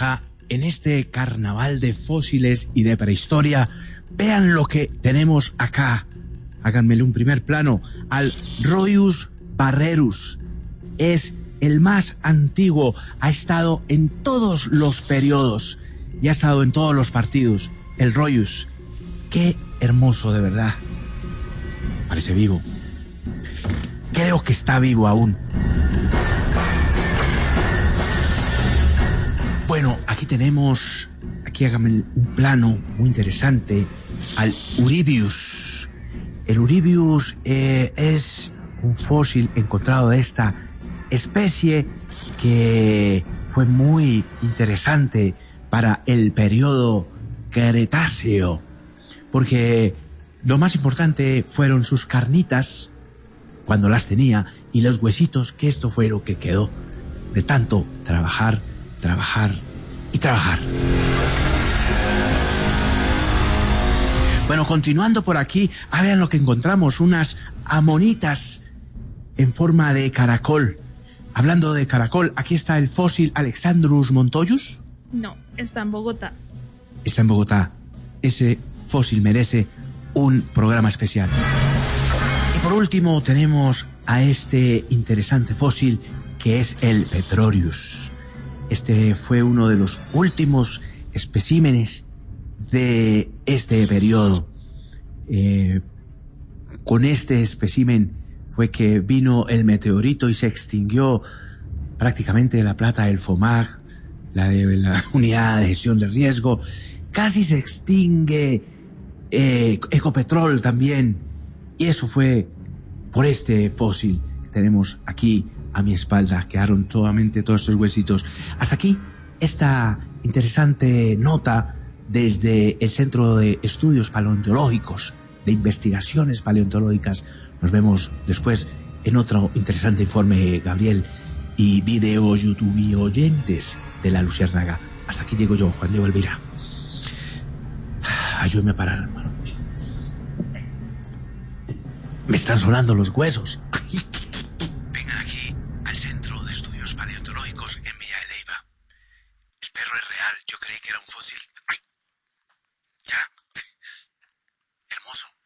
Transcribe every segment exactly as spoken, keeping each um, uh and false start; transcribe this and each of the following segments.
acá en este carnaval de fósiles y de prehistoria. Vean lo que tenemos acá. Háganmele un primer plano al Royus Barrerus. Es el más antiguo, ha estado en todos los periodos y ha estado en todos los partidos. El Royus, qué hermoso de verdad. Parece vivo. Creo que está vivo aún. Bueno, aquí tenemos, aquí hágame un plano muy interesante al Uribius. El Uribius eh, es un fósil encontrado de esta especie que fue muy interesante para el periodo Cretáceo, porque lo más importante fueron sus carnitas cuando las tenía y los huesitos, que esto fue lo que quedó de tanto trabajar, trabajar y trabajar. Bueno, continuando por aquí, ah, vean lo que encontramos, unas amonitas en forma de caracol. Hablando de caracol, aquí está el fósil Alexandrus montoyus. No, está en Bogotá. Está en Bogotá. Ese fósil merece un programa especial. Y por último tenemos a este interesante fósil que es el Petrorius. Este fue uno de los últimos especímenes de este periodo. Eh, con este espécimen fue que vino el meteorito y se extinguió prácticamente la plata del FOMAG, la de la unidad de gestión de riesgo. Casi se extingue eh, Ecopetrol también. Y eso fue por este fósil que tenemos aquí a mi espalda. Quedaron solamente todos estos huesitos. Hasta aquí esta interesante nota desde el Centro de Estudios Paleontológicos, de Investigaciones Paleontológicas. Nos vemos después en otro interesante informe, Gabriel, y video YouTube y oyentes de La Luciérnaga. Hasta aquí llego yo, Juan Diego Elvira. Ayúdeme a parar, hermano. Me están sonando los huesos. Vengan aquí al Centro de Estudios Paleontológicos en Villa de Leyva. El perro es real, yo creí que era un fósil. Ay. Ya. Hermoso.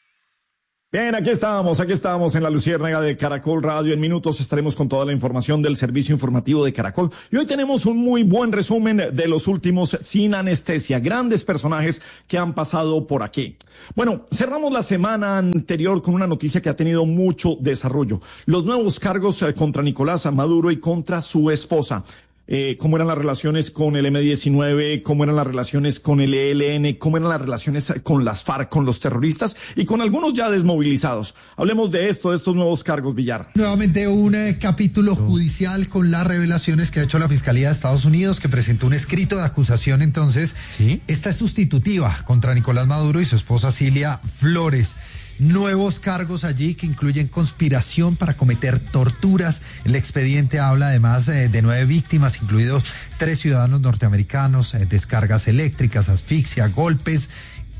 Bien, aquí estamos, aquí estamos en La Luciérnaga de Caracol Radio. En minutos estaremos con toda la información del servicio informativo de Caracol. Y hoy tenemos un muy buen resumen de los últimos Sin Anestesia. Grandes personajes que han pasado por aquí. Bueno, cerramos la semana anterior con una noticia que ha tenido mucho desarrollo. Los nuevos cargos contra Nicolás Maduro y contra su esposa. Eh, cómo eran las relaciones con el eme diecinueve, cómo eran las relaciones con el e ele ene, cómo eran las relaciones con las FARC, con los terroristas y con algunos ya desmovilizados. Hablemos de esto, de estos nuevos cargos, Villar. Nuevamente un eh, capítulo judicial con las revelaciones que ha hecho la Fiscalía de Estados Unidos, que presentó un escrito de acusación. Entonces, ¿sí? Esta es sustitutiva contra Nicolás Maduro y su esposa Cilia Flores. Nuevos cargos allí que incluyen conspiración para cometer torturas. El expediente habla además eh, de nueve víctimas, incluidos tres ciudadanos norteamericanos, eh, descargas eléctricas, asfixia, golpes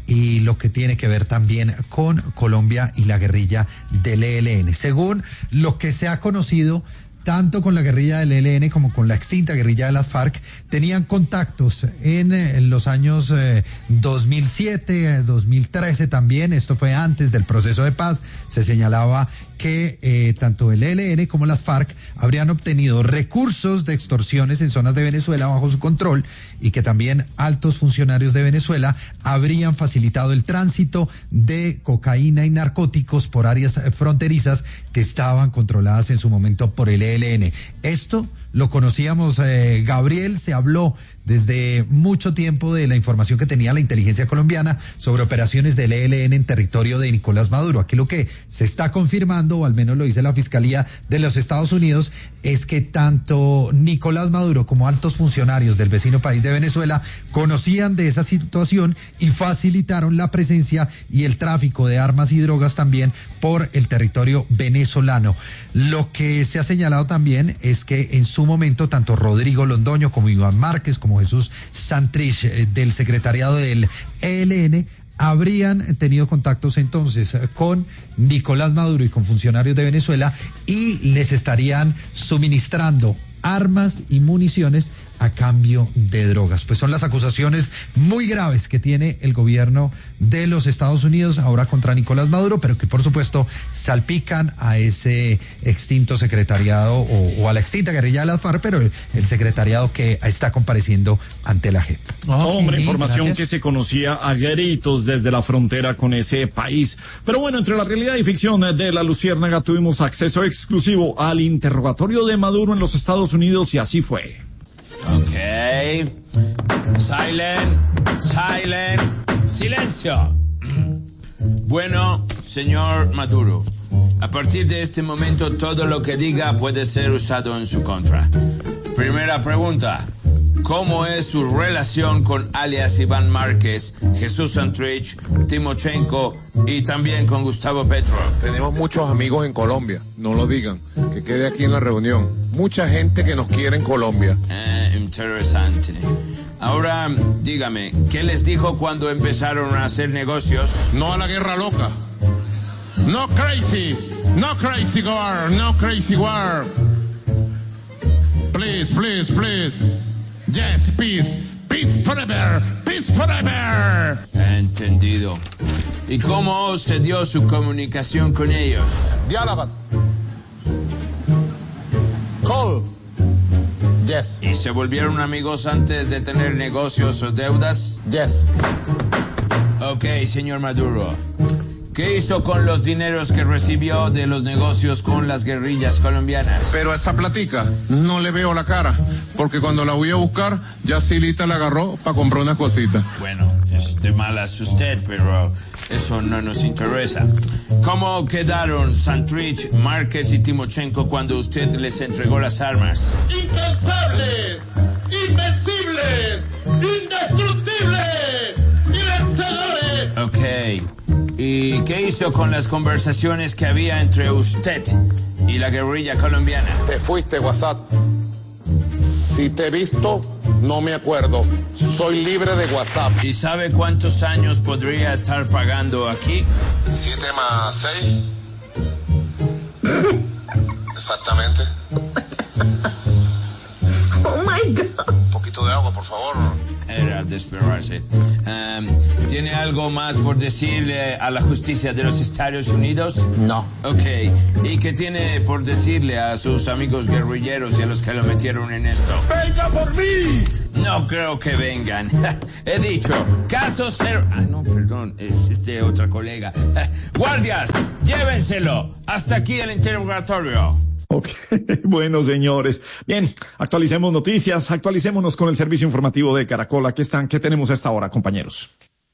y lo que tiene que ver también con Colombia y la guerrilla del e ele ene. Según lo que se ha conocido, tanto con la guerrilla del e ele ene como con la extinta guerrilla de las FARC, tenían contactos en, en los años eh, dos mil siete, dos mil trece también. Esto fue antes del proceso de paz. Se señalaba que eh, tanto el e ele ene como las FARC habrían obtenido recursos de extorsiones en zonas de Venezuela bajo su control y que también altos funcionarios de Venezuela habrían facilitado el tránsito de cocaína y narcóticos por áreas fronterizas que estaban controladas en su momento por el e ele ene. Esto lo conocíamos, eh, Gabriel, se habló desde mucho tiempo de la información que tenía la inteligencia colombiana sobre operaciones del e ele ene en territorio de Nicolás Maduro. Aquí lo que se está confirmando, o al menos lo dice la Fiscalía de los Estados Unidos, es que tanto Nicolás Maduro como altos funcionarios del vecino país de Venezuela conocían de esa situación y facilitaron la presencia y el tráfico de armas y drogas también por el territorio venezolano. Lo que se ha señalado también es que en su momento tanto Rodrigo Londoño como Iván Márquez como Jesús Santrich eh, del secretariado del e ele ene habrían tenido contactos entonces con Nicolás Maduro y con funcionarios de Venezuela y les estarían suministrando armas y municiones a cambio de drogas. Pues son las acusaciones muy graves que tiene el gobierno de los Estados Unidos ahora contra Nicolás Maduro, pero que por supuesto salpican a ese extinto secretariado o, o a la extinta guerrilla de las FARC, pero el, el secretariado que está compareciendo ante la J E P. Oh, Hombre, información gracias. que se conocía a gritos desde la frontera con ese país. Pero bueno, entre la realidad y ficción de la Luciérnaga tuvimos acceso exclusivo al interrogatorio de Maduro en los Estados Unidos y así fue. Ok. Silent. Silent. Silencio. Bueno, señor Maduro, a partir de este momento todo lo que diga puede ser usado en su contra. Primera pregunta. ¿Cómo es su relación con alias Iván Márquez, Jesús Santrich, Timochenko y también con Gustavo Petro? Tenemos muchos amigos en Colombia, no lo digan, que quede aquí en la reunión. Mucha gente que nos quiere en Colombia. Eh, interesante. Ahora, dígame, ¿qué les dijo cuando empezaron a hacer negocios? No a la guerra loca. No crazy, no crazy war, no crazy war. Please, please, please. Yes, peace, peace forever, peace forever. Entendido. ¿Y cómo se dio su comunicación con ellos? Diálogo. Call. Yes. ¿Y se volvieron amigos antes de tener negocios o deudas? Yes. Ok, señor Maduro. ¿Qué hizo con los dineros que recibió de los negocios con las guerrillas colombianas? Pero a esa platica no le veo la cara, porque cuando la voy a buscar, ya Silita la agarró para comprar unas cositas. Bueno, es de malas usted, pero eso no nos interesa. ¿Cómo quedaron Santrich, Márquez y Timochenko cuando usted les entregó las armas? ¡Incansables! ¡Invencibles! ¡Indestructibles! ¡Y vencedores! Ok. ¿Y qué hizo con las conversaciones que había entre usted y la guerrilla colombiana? Te fuiste, WhatsApp. Si te he visto, no me acuerdo. Soy libre de WhatsApp. ¿Y sabe cuántos años podría estar pagando aquí? Siete más seis. Exactamente. Oh my God. Un poquito de agua, por favor. Era de esperarse. Um, ¿Tiene algo más por decirle a la justicia de los Estados Unidos? No. Ok. ¿Y qué tiene por decirle a sus amigos guerrilleros y a los que lo metieron en esto? ¡Venga por mí! No creo que vengan. He dicho, caso cero... Ah, no, perdón, es este otra colega. Guardias, llévenselo. Hasta aquí el interrogatorio. Ok, bueno, señores. Bien, actualicemos noticias, actualicémonos con el servicio informativo de Caracol. Aquí están, ¿qué tenemos a esta hora, compañeros?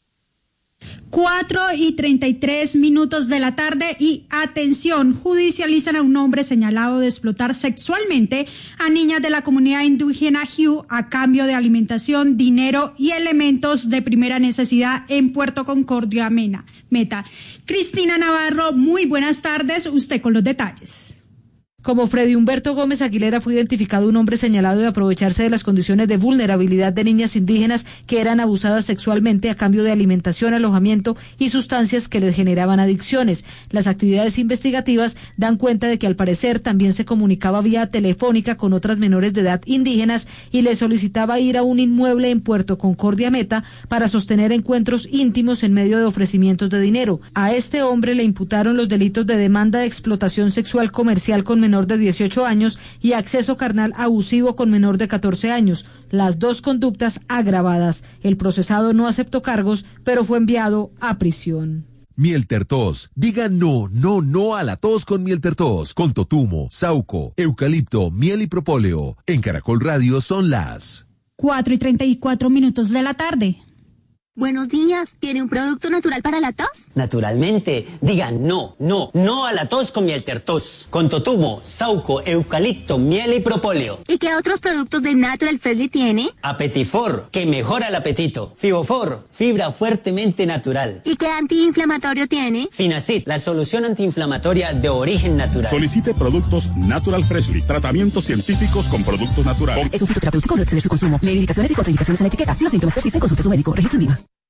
Cuatro y treinta y tres minutos de la tarde y atención, judicializan a un hombre señalado de explotar sexualmente a niñas de la comunidad indígena Hu a cambio de alimentación, dinero y elementos de primera necesidad en Puerto Concordia, Mena, Meta. Cristina Navarro, muy buenas tardes, usted con los detalles. Como Freddy Humberto Gómez Aguilera fue identificado un hombre señalado de aprovecharse de las condiciones de vulnerabilidad de niñas indígenas que eran abusadas sexualmente a cambio de alimentación, alojamiento y sustancias que les generaban adicciones. Las actividades investigativas dan cuenta de que al parecer también se comunicaba vía telefónica con otras menores de edad indígenas y les solicitaba ir a un inmueble en Puerto Concordia Meta para sostener encuentros íntimos en medio de ofrecimientos de dinero. A este hombre le imputaron los delitos de demanda de explotación sexual comercial con menores de dieciocho años y acceso carnal abusivo con menor de catorce años, las dos conductas agravadas. El procesado no aceptó cargos, pero fue enviado a prisión. Miel Tertos. Diga no, no, no a la tos con Miel Tertos. Con totumo, sauco, eucalipto, miel y propóleo. En Caracol Radio son las Cuatro y treinta y cuatro minutos de la tarde. Buenos días, ¿tiene un producto natural para la tos? Naturalmente, diga no, no, no a la tos con Miel Tertos, con totumo, sauco, eucalipto, miel y propóleo. ¿Y qué otros productos de Natural Freshly tiene? Apetifor, que mejora el apetito. Fibofor, fibra fuertemente natural. ¿Y qué antiinflamatorio tiene? Finacid, la solución antiinflamatoria de origen natural. Solicite productos Natural Freshly, tratamientos científicos con productos naturales. Es un fitoterapéutico, no exceder su consumo. Lee indicaciones y contraindicaciones en la etiqueta. Si los síntomas persisten, consulte a su médico. Registro en viva.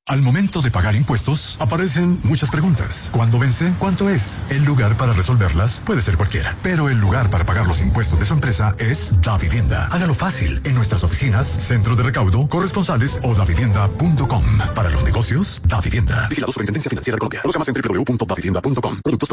Al momento de pagar impuestos, aparecen muchas preguntas. ¿Cuándo vence? ¿Cuánto es? El lugar para resolverlas puede ser cualquiera, pero el lugar para pagar los impuestos de su empresa es Davivienda. Hágalo fácil en nuestras oficinas, centros de recaudo, corresponsales o davivienda punto com. Para los negocios, Davivienda. Vigilado Superintendencia Financiera de Colombia. Conozca más en doble u doble u doble u punto davivienda punto com. Productos